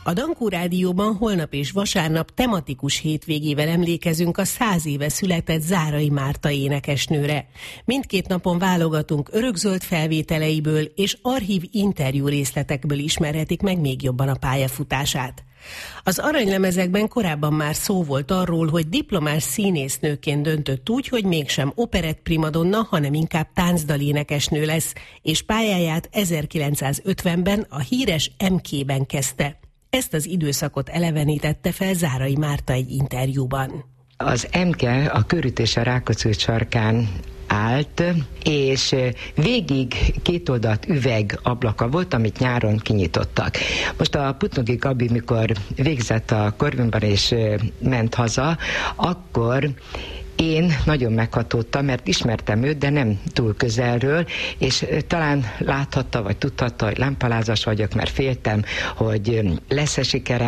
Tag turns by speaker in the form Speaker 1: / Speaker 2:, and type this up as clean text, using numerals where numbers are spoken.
Speaker 1: A Dankó Rádióban holnap és vasárnap tematikus hétvégével emlékezünk a 100 éve született Zárai Márta énekesnőre. Mindkét napon válogatunk örökzöld felvételeiből és archív interjú részletekből ismerhetik meg még jobban a pályafutását. Az aranylemezekben korábban már szó volt arról, hogy diplomás színésznőként döntött úgy, hogy mégsem operett primadonna, hanem inkább táncdalénekesnő lesz, és pályáját 1950-ben a híres MK-ben kezdte. Ezt az időszakot elevenítette fel Zárai Márta egy interjúban.
Speaker 2: Az MK a Körütés a Rákóczi út sarkán állt, és végig kétoldalt üvegablaka volt, amit nyáron kinyitottak. Most a Putnogi Gabi, mikor végzett a Corvinban és ment haza, akkor én nagyon meghatódtam, mert ismertem őt, de nem túl közelről, és talán láthatta, vagy tudhatta, hogy lámpalázas vagyok, mert féltem, hogy lesz-e sikerem.